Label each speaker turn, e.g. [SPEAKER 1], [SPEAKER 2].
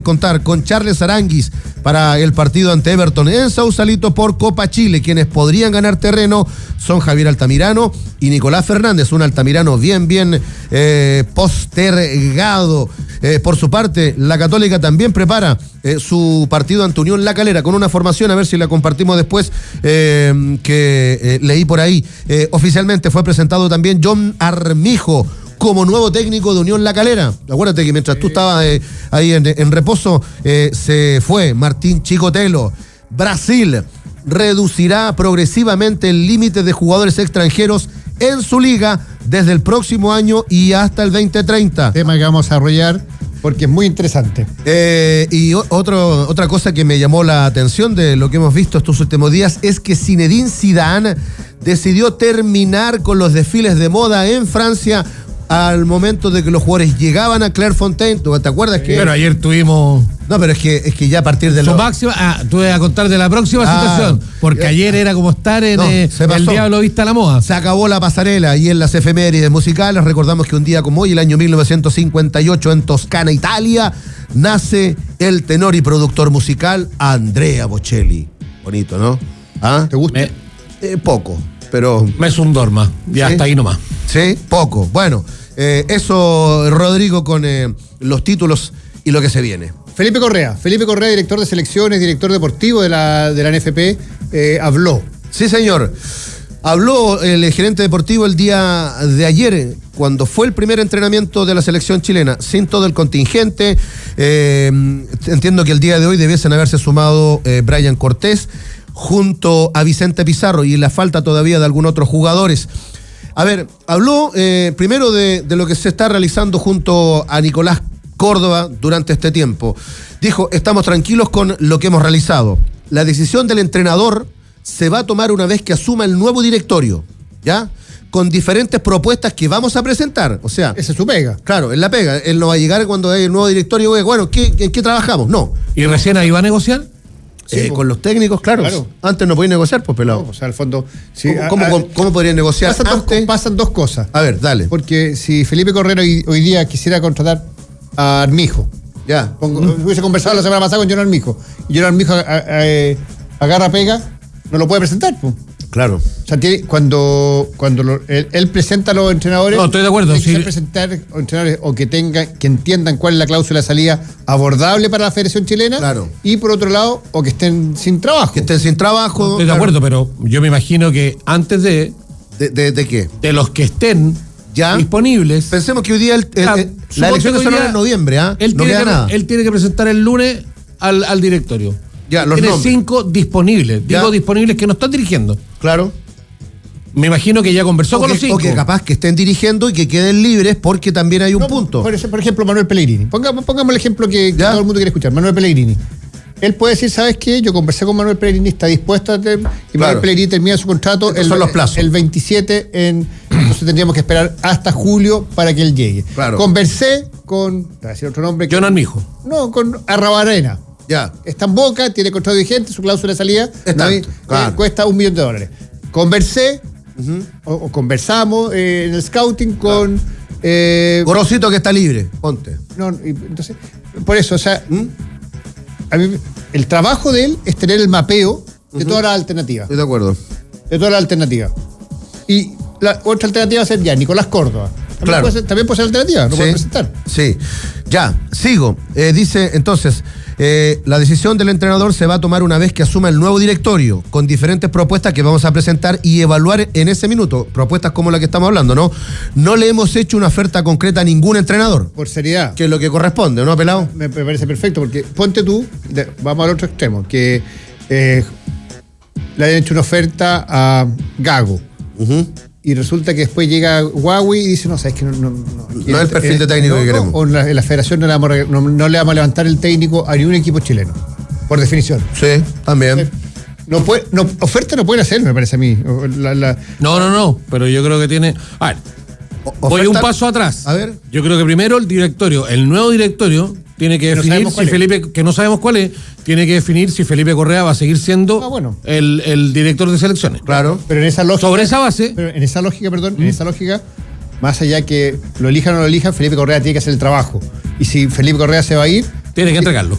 [SPEAKER 1] contar con Charles Aranguis para el partido ante Everton en Sausalito por Copa Chile. Quienes podrían ganar terreno son Javier Altamirano y Nicolás Fernández, un Altamirano bien postergado. Por su parte, la Católica también prepara su partido ante Unión La Calera con una formación, a ver si la compartimos después, que leí por ahí. Oficialmente fue presentado también John Armijo como nuevo técnico de Unión La Calera. Acuérdate que mientras tú estabas ahí en reposo, se fue Martín Chicotelo. Brasil reducirá progresivamente el límite de jugadores extranjeros en su liga desde el próximo año y hasta el 2030.
[SPEAKER 2] Tema que vamos a desarrollar porque es muy interesante.
[SPEAKER 1] Y otra cosa que me llamó la atención de lo que hemos visto estos últimos días es que Zinedine Zidane decidió terminar con los desfiles de moda en Francia al momento de que los jugadores llegaban a Clairefontaine. ¿Te acuerdas que...?
[SPEAKER 3] Pero ayer tuvimos...
[SPEAKER 1] No, pero es que ya a partir de
[SPEAKER 3] su máxima... tú vas a contar de la próxima situación, porque ayer era como estar en El Diablo Viste a la Moda.
[SPEAKER 1] Se acabó la pasarela y en las efemérides musicales recordamos que un día como hoy, el año 1958, en Toscana, Italia, nace el tenor y productor musical Andrea Bocelli. Bonito, ¿no? ¿Ah?
[SPEAKER 2] ¿Te gusta?
[SPEAKER 1] Poco, pero...
[SPEAKER 3] Me es un dorma, ya
[SPEAKER 1] ¿Sí?
[SPEAKER 3] hasta ahí nomás.
[SPEAKER 1] Sí, poco. Bueno, eso, Rodrigo, con los títulos y lo que se viene.
[SPEAKER 2] Felipe Correa, director de selecciones, director deportivo de la NFP, habló.
[SPEAKER 1] Sí, señor. Habló el gerente deportivo el día de ayer, cuando fue el primer entrenamiento de la selección chilena, sin todo el contingente. Entiendo que el día de hoy debiesen haberse sumado Brian Cortés junto a Vicente Pizarro y la falta todavía de algunos otros jugadores. A ver, habló primero de lo que se está realizando junto a Nicolás Córdoba durante este tiempo. Dijo, estamos tranquilos con lo que hemos realizado. La decisión del entrenador se va a tomar una vez que asuma el nuevo directorio, ¿ya? Con diferentes propuestas que vamos a presentar. O sea...
[SPEAKER 2] Esa es su pega.
[SPEAKER 1] Claro, es la pega. Él no va a llegar cuando hay el nuevo directorio, bueno, ¿en qué trabajamos? No.
[SPEAKER 3] ¿Y recién ahí va a negociar?
[SPEAKER 1] Sí, con los técnicos, claro. Antes no podían negociar, pues, pelado.
[SPEAKER 2] No, o sea, al fondo... Sí,
[SPEAKER 1] ¿Cómo podrían negociar
[SPEAKER 2] pasan dos cosas.
[SPEAKER 1] A ver, dale.
[SPEAKER 2] Porque si Felipe Correa hoy día quisiera contratar a Armijo,
[SPEAKER 1] ya.
[SPEAKER 2] Hubiese conversado la semana pasada con John Armijo, y John Armijo agarra pega, no lo puede presentar, pues.
[SPEAKER 1] Claro.
[SPEAKER 2] O sea, cuando él presenta a los entrenadores...
[SPEAKER 3] No, estoy de acuerdo.
[SPEAKER 2] Tiene que presentar entrenadores o que entiendan cuál es la cláusula de salida abordable para la Federación Chilena.
[SPEAKER 1] Claro.
[SPEAKER 2] Y por otro lado, o que estén sin trabajo.
[SPEAKER 3] Estoy de acuerdo, pero yo me imagino que antes ¿De
[SPEAKER 1] qué?
[SPEAKER 3] De los que estén ya disponibles...
[SPEAKER 1] Pensemos que hoy día la elección se celebra en noviembre, ¿ah?
[SPEAKER 3] No queda nada. Él tiene que presentar el lunes al directorio.
[SPEAKER 1] Ya, los
[SPEAKER 3] tiene
[SPEAKER 1] nombres.
[SPEAKER 3] 5 disponibles.
[SPEAKER 1] Ya.
[SPEAKER 3] Digo disponibles que no están dirigiendo.
[SPEAKER 1] Claro.
[SPEAKER 3] Me imagino que ya conversó con los 5.
[SPEAKER 1] O que capaz que estén dirigiendo y que queden libres porque también hay un punto.
[SPEAKER 2] Por ejemplo, Manuel Pellegrini. Pongamos el ejemplo que todo el mundo quiere escuchar. Manuel Pellegrini. Él puede decir, ¿sabes qué? Yo conversé con Manuel Pellegrini, está dispuesto y Manuel Pellegrini termina su contrato
[SPEAKER 1] son los plazos.
[SPEAKER 2] El 27, entonces tendríamos que esperar hasta julio para que él llegue.
[SPEAKER 1] Claro.
[SPEAKER 2] Conversé con, voy a decir otro nombre.
[SPEAKER 3] John Armijo.
[SPEAKER 2] No, con Arrabarrena.
[SPEAKER 1] Ya.
[SPEAKER 2] Está en Boca, tiene contrato vigente, su cláusula de salida
[SPEAKER 1] claro.
[SPEAKER 2] Cuesta $1 millón. Conversé, o conversamos en el scouting con...
[SPEAKER 1] Gorosito que está libre, ponte.
[SPEAKER 2] No, entonces, por eso, o sea... A mí, el trabajo de él es tener el mapeo de todas las alternativas.
[SPEAKER 1] Estoy de acuerdo.
[SPEAKER 2] De todas las alternativas. Y la otra alternativa va a ser ya Nicolás Córdoba. También puede ser alternativa, no puede presentar.
[SPEAKER 1] Sí. Ya, sigo. Dice, entonces, la decisión del entrenador se va a tomar una vez que asuma el nuevo directorio, con diferentes propuestas que vamos a presentar y evaluar en ese minuto. Propuestas como la que estamos hablando, ¿no? No le hemos hecho una oferta concreta a ningún entrenador.
[SPEAKER 2] Por seriedad.
[SPEAKER 1] Que es lo que corresponde, ¿no, pelado?
[SPEAKER 2] Me parece perfecto, porque ponte tú, vamos al otro extremo, que le hayan hecho una oferta a Gago. Y resulta que después llega Huawei y dice, no, sabes que no
[SPEAKER 1] es el perfil de técnico que queremos.
[SPEAKER 2] O en la federación no le vamos a levantar el técnico a ningún equipo chileno, por definición.
[SPEAKER 1] Sí, también.
[SPEAKER 2] Oferta no pueden hacer, me parece a mí.
[SPEAKER 3] No, pero yo creo que tiene... A ver, voy un paso atrás.
[SPEAKER 1] A ver.
[SPEAKER 3] Yo creo que primero el nuevo directorio tiene que definir si Felipe, que no sabemos cuál es, tiene que definir si Felipe Correa va a seguir siendo el director de selecciones.
[SPEAKER 1] Claro.
[SPEAKER 2] Pero en esa lógica.
[SPEAKER 3] Sobre esa base.
[SPEAKER 2] Pero en esa lógica, más allá que lo elijan o no lo elijan, Felipe Correa tiene que hacer el trabajo. Y si Felipe Correa se va a ir,
[SPEAKER 3] Tiene que entregarlo.